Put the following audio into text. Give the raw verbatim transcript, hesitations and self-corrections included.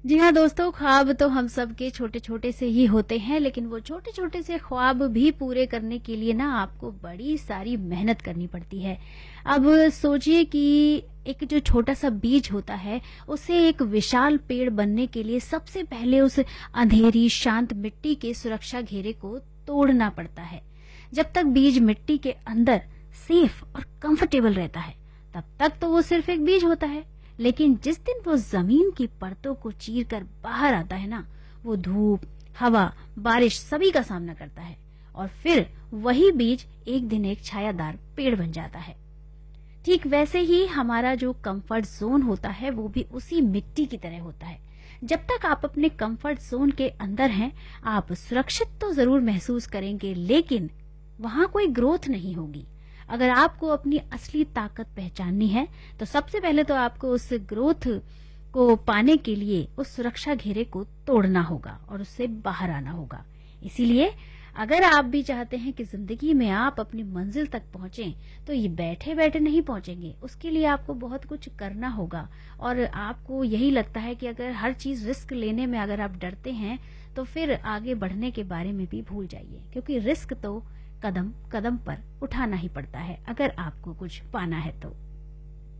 जी हाँ दोस्तों, ख्वाब तो हम सबके छोटे छोटे से ही होते हैं, लेकिन वो छोटे छोटे से ख्वाब भी पूरे करने के लिए ना आपको बड़ी सारी मेहनत करनी पड़ती है। अब सोचिए कि एक जो छोटा सा बीज होता है, उसे एक विशाल पेड़ बनने के लिए सबसे पहले उस अंधेरी शांत मिट्टी के सुरक्षा घेरे को तोड़ना पड़ता है। जब तक बीज मिट्टी के अंदर सेफ और कंफर्टेबल रहता है, तब तक तो वो सिर्फ एक बीज होता है। लेकिन जिस दिन वो जमीन की परतों को चीर कर बाहर आता है ना, वो धूप, हवा, बारिश सभी का सामना करता है और फिर वही बीज एक दिन एक छायादार पेड़ बन जाता है। ठीक वैसे ही हमारा जो कंफर्ट जोन होता है, वो भी उसी मिट्टी की तरह होता है। जब तक आप अपने कंफर्ट जोन के अंदर हैं, आप सुरक्षित तो जरूर महसूस करेंगे, लेकिन वहां कोई ग्रोथ नहीं होगी। अगर आपको अपनी असली ताकत पहचाननी है, तो सबसे पहले तो आपको उस ग्रोथ को पाने के लिए उस सुरक्षा घेरे को तोड़ना होगा और उससे बाहर आना होगा। इसीलिए अगर आप भी चाहते हैं कि जिंदगी में आप अपनी मंजिल तक पहुंचें, तो ये बैठे बैठे नहीं पहुंचेंगे। उसके लिए आपको बहुत कुछ करना होगा। और आपको यही लगता है कि अगर हर चीज रिस्क लेने में अगर आप डरते हैं, तो फिर आगे बढ़ने के बारे में भी भूल जाइए, क्योंकि रिस्क तो कदम कदम पर उठाना ही पड़ता है अगर आपको कुछ पाना है तो।